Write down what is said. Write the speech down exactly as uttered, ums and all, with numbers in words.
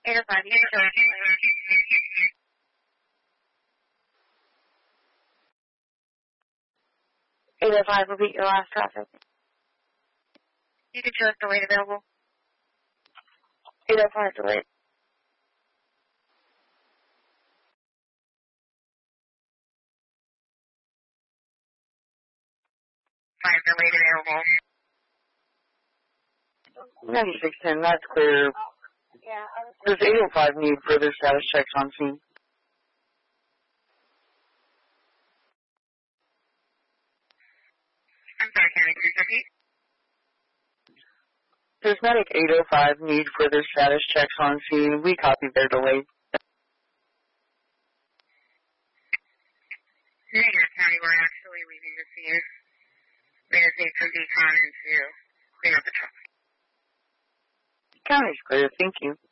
eight oh five, you can show eight oh five, repeat your last traffic. You can show us delayed available. eight oh five, delayed. five, delayed available. ninety-six ten, that's clear. Yeah, I was... Does eight oh five need further status checks on scene? I'm sorry, can I please repeat? Does medic eight oh five need further status checks on scene? We copy their delay. Negative, County, we're actually leaving the scene. We're going to take some decon to clear up the truck. County's clear, thank you.